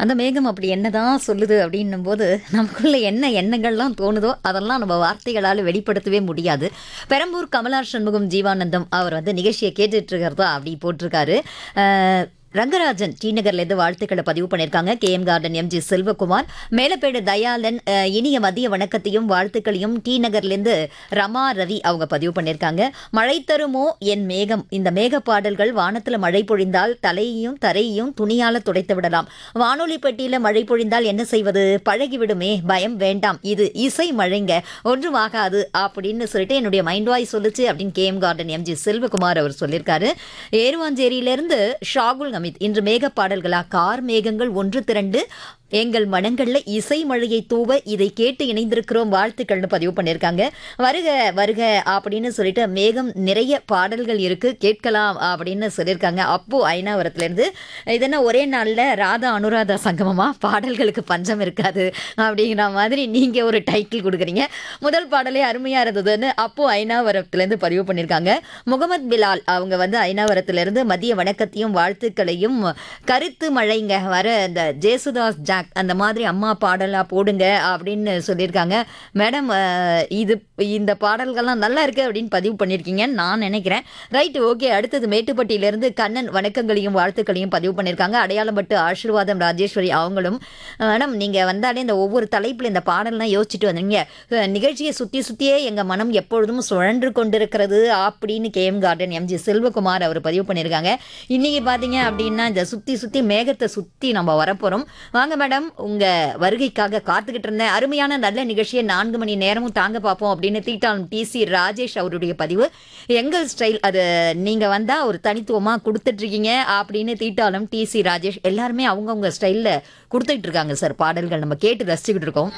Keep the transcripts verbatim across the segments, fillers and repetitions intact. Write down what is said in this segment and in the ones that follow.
அந்த மேகம் அப்படி என்னதான் சொல்லுது அப்படின்னும்போது நமக்குள்ள என்ன எண்ணங்கள்லாம் தோணுதோ அதெல்லாம் நம்ம வார்த்தைகளால் வெளிப்படுத்தவே முடியாது. பெரம்பூர் கமலா சண்முகம் ஜீவானந்தம் அவர் வந்து நிகழ்ச்சியை கேட்டுட்டு இருக்கிறதா அப்படி போட்டிருக்காரு. அஹ், ரங்கராஜன் டி நகர்லேருந்து வாழ்த்துக்களை பதிவு பண்ணியிருக்காங்க. K M garden M G Selvakumar, Melapedu Dayalan, அஹ், இனிய மதிய வணக்கத்தையும் வாழ்த்துக்களையும் டி நகர்லேருந்து ரமா ரவி அவங்க பதிவு பண்ணியிருக்காங்க. மழை தருமோ என் மேகம், இந்த மேக பாடல்கள் வானத்தில் மழை பொழிந்தால் தலையையும் தரையையும் துணியால துடைத்து விடலாம். வானொலி பெட்டியில மழை பொழிந்தால் என்ன செய்வது, பழகிவிடுமே, பயம் வேண்டாம், இது இசை மழைங்க, ஒன்றும் ஆகாது அப்படின்னு சொல்லிட்டு என்னுடைய மைண்ட் வாய் சொல்லுச்சு அப்படின்னு K M garden M G Selvakumar அவர் சொல்லியிருக்காரு. ஏருவாஞ்சேரியிலிருந்து ஷாகுல் அமித், இன்று மேக பாடல்களா, கார் மேகங்கள் ஒன்று திரண்டு எங்கள் மனங்கள்ல இசை மழையை தூவ இதை கேட்டு இணைந்திருக்கிறோம், வாழ்த்துக்கள்னு பதிவு பண்ணியிருக்காங்க. வருக வருக அப்படின்னு சொல்லிட்டு மேகம் நிறைய பாடல்கள் இருக்கு கேட்கலாம் அப்படின்னு சொல்லியிருக்காங்க. அப்போ ஐநாவரத்துலேருந்து இதென்ன ஒரே நாளில் ராதா அனுராதா சங்கமமா, பாடல்களுக்கு பஞ்சம் இருக்காது அப்படிங்கிற மாதிரி நீங்கள் ஒரு டைட்டில் கொடுக்குறீங்க. முதல் பாடலே அருமையாக இருந்ததுன்னு அப்போ ஐநாவரத்துலேருந்து பதிவு பண்ணியிருக்காங்க. முகமது பிலால் அவங்க வந்து ஐநாவரத்துலேருந்து மதிய வணக்கத்தையும் வாழ்த்துக்களையும், கருத்து மழைங்க வர இந்த ஜேசுதாஸ் ஜாக் அந்த மாதிரி அம்மா பாடலாக போடுங்க அப்படின்னு சொல்லியிருக்காங்க. மேடம் அஹ், இது இந்த பாடல்கள்லாம் நல்லா இருக்கு அப்படின்னு பதிவு பண்ணியிருக்கீங்கன்னு நான் நினைக்கிறேன். Right, okay. அடுத்தது மேட்டுப்பட்டியிலேருந்து கண்ணன் வணக்கங்களையும் வாழ்த்துக்களையும் பதிவு பண்ணியிருக்காங்க. அடையாளப்பட்டு ஆசீர்வாதம் ராஜேஸ்வரி அவங்களும், மேடம் நீங்கள் வந்தாலே இந்த ஒவ்வொரு தலைப்பில் இந்த பாடல்லாம் யோசிச்சுட்டு வந்தீங்க, அஹ், நிகழ்ச்சியை சுற்றி சுற்றியே எங்கள் மனம் எப்பொழுதும் சுழன்று கொண்டிருக்கிறது அப்படின்னு K M garden M G Selvakumar அவர் பதிவு பண்ணியிருக்காங்க. இன்னைக்கு பார்த்தீங்க அப்படின்னா இந்த சுற்றி சுற்றி மேகத்தை சுற்றி நம்ம வரப்போகிறோம். வாங்க மேடம், உங்க வருகைக்காக காத்துக்கிட்டு இருந்தேன். அருமையான நல்ல நிகழ்ச்சியை நான்கு மணி நேரமும் தாங்க பார்ப்போம் அப்படின்னு தீட்டாளம் டி சி ராஜேஷ் அவருடைய பதிவு. எங்கள் ஸ்டைல் அது நீங்க வந்தா ஒரு தனித்துவமா கொடுத்துட்டு இருக்கீங்க அப்படின்னு தீட்டாளம் டி சி ராஜேஷ் எல்லாருமே அவங்கவுங்க ஸ்டைல்ல கொடுத்துட்டு இருக்காங்க சார். பாடல்கள் நம்ம கேட்டு ரசிச்சுக்கிட்டு இருக்கோம்.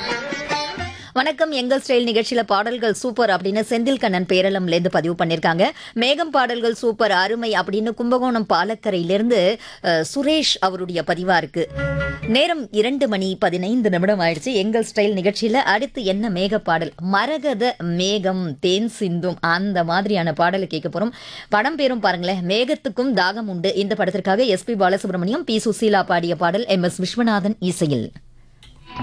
வணக்கம், எங்கள் ஸ்டைல் நிகழ்ச்சியில பாடல்கள் சூப்பர் அப்படின்னு செந்தில் கண்ணன் பேரளம்லேருந்து பதிவு பண்ணியிருக்காங்க. மேகம் பாடல்கள் சூப்பர் அருமை அப்படின்னு கும்பகோணம் பாலக்கரையிலிருந்து அஹ், சுரேஷ் அவருடைய பதிவா இருக்கு. நேரம் இரண்டு மணி பதினைந்து நிமிடம் ஆயிடுச்சு. எங்கள் ஸ்டைல் நிகழ்ச்சியில அடுத்து என்ன மேக பாடல், மரகத மேகம் தேன் சிந்தும் அந்த மாதிரியான பாடலை கேட்க போறோம். படம் பேரும் பாருங்களேன், மேகத்துக்கும் தாகம் உண்டு. இந்த படத்திற்காக S B Balasubramaniam, B Susheela பாடிய பாடல், எம் எஸ் விஸ்வநாதன் இசையில்.